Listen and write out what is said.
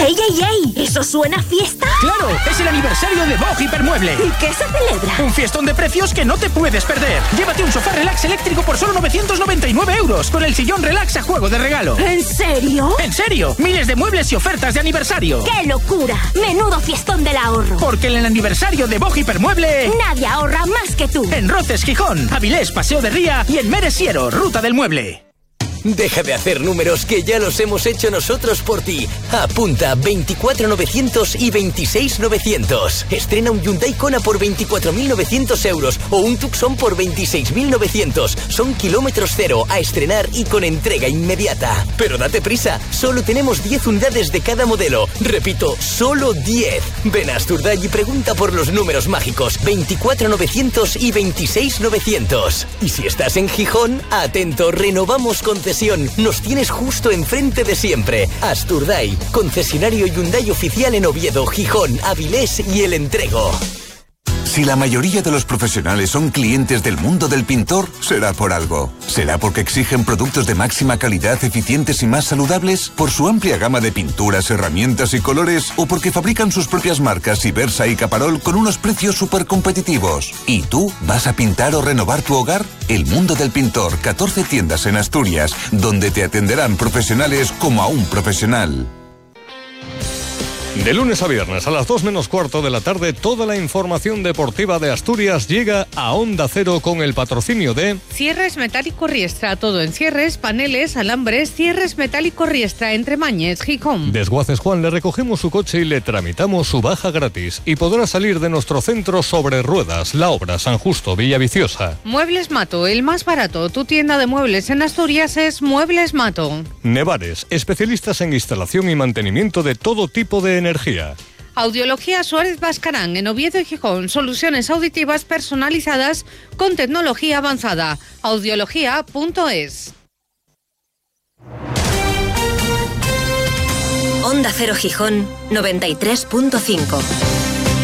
¡Ey, ey, ey! ¿Eso suena a fiesta? ¡Claro! ¡Es el aniversario de Bog Hipermueble! ¿Y qué se celebra? Un fiestón de precios que no te puedes perder. Llévate un sofá relax eléctrico por solo 999 € con el sillón relax a juego de regalo. ¿En serio? ¡En serio! Miles de muebles y ofertas de aniversario. ¡Qué locura! ¡Menudo fiestón del ahorro! Porque en el aniversario de Bog Hipermueble... nadie ahorra más que tú. En Roces, Gijón, Avilés, Paseo de Ría y en Meresiero, Ruta del Mueble. Deja de hacer números que ya los hemos hecho nosotros por ti. Apunta 24.900 y 26.900. Estrena un Hyundai Kona por 24.900 € o un Tucson por 26.900. Son kilómetros cero a estrenar y con entrega inmediata. Pero date prisa, solo tenemos 10 unidades de cada modelo. Repito, solo 10. Ven a Asturday y pregunta por los números mágicos 24.900 y 26.900. Y si estás en Gijón, atento, renovamos concesión. Nos tienes justo enfrente de siempre. Asturday, concesionario Hyundai oficial en Oviedo, Gijón, Avilés y El Entrego. Si la mayoría de los profesionales son clientes del mundo del pintor, será por algo. ¿Será porque exigen productos de máxima calidad, eficientes y más saludables? ¿Por su amplia gama de pinturas, herramientas y colores? ¿O porque fabrican sus propias marcas Ibersa y Caparol con unos precios súper competitivos? ¿Y tú vas a pintar o renovar tu hogar? El mundo del pintor, 14 tiendas en Asturias, donde te atenderán profesionales como a un profesional. De lunes a viernes a las 2 menos cuarto de la tarde, toda la información deportiva de Asturias llega a Onda Cero con el patrocinio de... Cierres Metálico Riestra, todo en cierres, paneles, alambres, Cierres Metálico Riestra, entre Mañez, Gijón. Desguaces Juan, le recogemos su coche y le tramitamos su baja gratis. Y podrá salir de nuestro centro sobre ruedas, La Obra, San Justo, Villaviciosa. Muebles Mato, el más barato. Tu tienda de muebles en Asturias es Muebles Mato. Nevares, especialistas en instalación y mantenimiento de todo tipo de energía. Audiología Suárez Bascarán, en Oviedo y Gijón. Soluciones auditivas personalizadas con tecnología avanzada. Audiología.es. Onda Cero Gijón 93.5.